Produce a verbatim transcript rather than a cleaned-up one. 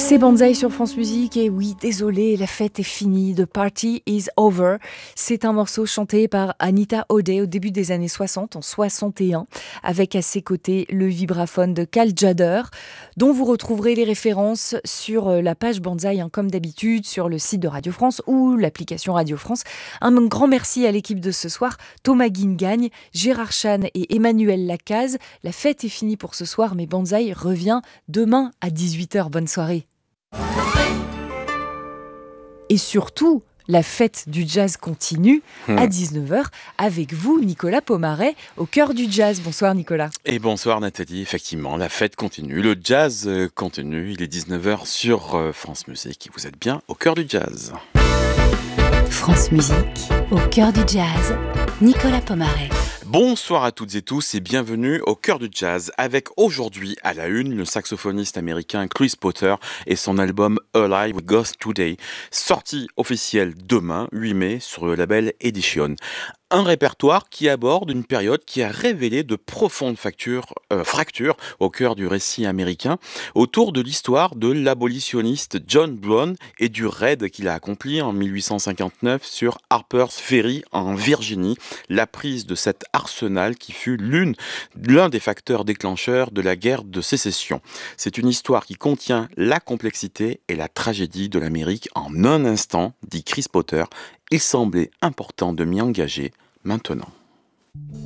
C'est Banzai sur France Musique et oui, désolé, la fête est finie, the party is over. C'est un morceau chanté par Anita O'Day au début des années soixante, en soixante et un, avec à ses côtés le vibraphone de Cal Tjader, dont vous retrouverez les références sur la page Banzai, hein, comme d'habitude, sur le site de Radio France ou l'application Radio France. Un grand merci à l'équipe de ce soir, Thomas Guingagne, Gérard Chan et Emmanuel Lacaze. La fête est finie pour ce soir, mais Banzai revient demain à dix-huit heures. Bonne soirée. Et surtout, la fête du jazz continue mmh. à dix-neuf heures avec vous, Nicolas Pomaret, au cœur du jazz. Bonsoir Nicolas. Et bonsoir Nathalie, effectivement, la fête continue, le jazz continue. Il est dix-neuf heures sur France Musique et vous êtes bien au cœur du jazz. France Musique, au cœur du jazz, Nicolas Pomaret. Bonsoir à toutes et tous et bienvenue au cœur du jazz avec aujourd'hui à la une le saxophoniste américain Chris Potter et son album Alive with Ghost Today, sorti officiel demain huit mai sur le label Edition. Un répertoire qui aborde une période qui a révélé de profondes fractures, euh, fractures au cœur du récit américain autour de l'histoire de l'abolitionniste John Brown et du raid qu'il a accompli en dix-huit cent cinquante-neuf sur Harper's Ferry en Virginie, la prise de cet arsenal qui fut l'une, l'un des facteurs déclencheurs de la guerre de sécession. C'est une histoire qui contient la complexité et la tragédie de l'Amérique en un instant, dit Chris Potter. Il semblait important de m'y engager maintenant.